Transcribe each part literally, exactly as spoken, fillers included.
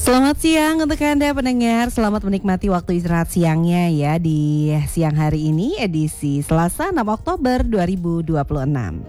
Selamat siang untuk Anda pendengar, selamat menikmati waktu istirahat siangnya ya di siang hari ini edisi Selasa enam Oktober dua ribu dua puluh enam.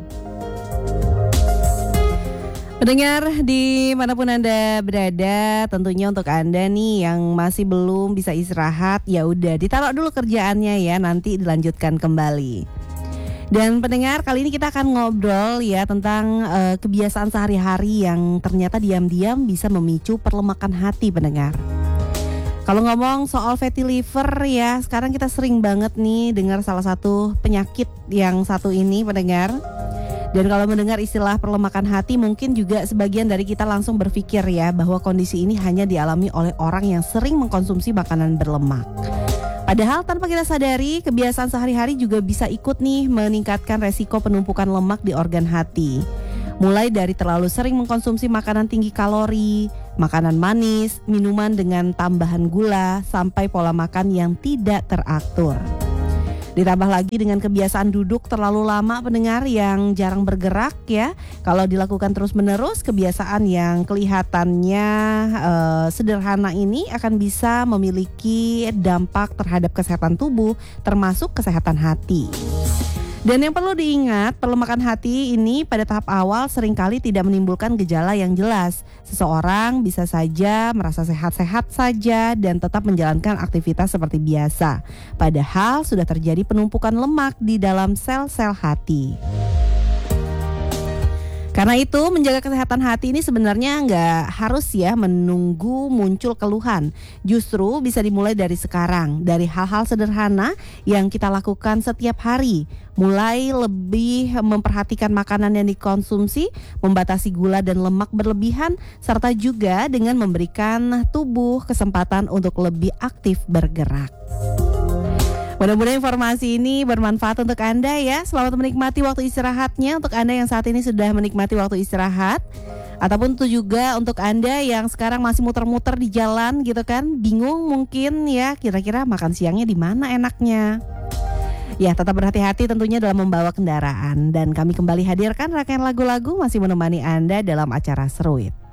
Pendengar dimanapun Anda berada, tentunya untuk Anda nih yang masih belum bisa istirahat, ya udah ditaruh dulu kerjaannya ya, nanti dilanjutkan kembali. Dan pendengar, kali ini kita akan ngobrol ya tentang uh, kebiasaan sehari-hari yang ternyata diam-diam bisa memicu perlemakan hati pendengar. Kalau ngomong soal fatty liver ya, sekarang kita sering banget nih dengar salah satu penyakit yang satu ini pendengar. Dan kalau mendengar istilah perlemakan hati, mungkin juga sebagian dari kita langsung berpikir ya bahwa kondisi ini hanya dialami oleh orang yang sering mengkonsumsi makanan berlemak. Padahal tanpa kita sadari, kebiasaan sehari-hari juga bisa ikut nih meningkatkan resiko penumpukan lemak di organ hati. Mulai dari terlalu sering mengkonsumsi makanan tinggi kalori, makanan manis, minuman dengan tambahan gula, sampai pola makan yang tidak teratur. Ditambah lagi dengan kebiasaan duduk terlalu lama pendengar yang jarang bergerak ya. Kalau dilakukan terus-menerus, kebiasaan yang kelihatannya uh, sederhana ini akan bisa memiliki dampak terhadap kesehatan tubuh, termasuk kesehatan hati. Dan yang perlu diingat, perlemakan hati ini pada tahap awal seringkali tidak menimbulkan gejala yang jelas. Seseorang bisa saja merasa sehat-sehat saja dan tetap menjalankan aktivitas seperti biasa. Padahal sudah terjadi penumpukan lemak di dalam sel-sel hati. Karena itu menjaga kesehatan hati ini sebenarnya nggak harus ya menunggu muncul keluhan. Justru bisa dimulai dari sekarang, dari hal-hal sederhana yang kita lakukan setiap hari. Mulai lebih memperhatikan makanan yang dikonsumsi, membatasi gula dan lemak berlebihan, serta juga dengan memberikan tubuh kesempatan untuk lebih aktif bergerak. Mudah-mudahan informasi ini bermanfaat untuk Anda ya. Selamat menikmati waktu istirahatnya untuk Anda yang saat ini sudah menikmati waktu istirahat. Ataupun itu juga untuk Anda yang sekarang masih muter-muter di jalan gitu kan. Bingung mungkin ya kira-kira makan siangnya di mana enaknya. Ya, tetap berhati-hati tentunya dalam membawa kendaraan. Dan kami kembali hadirkan rangkaian lagu-lagu masih menemani Anda dalam acara Seruit.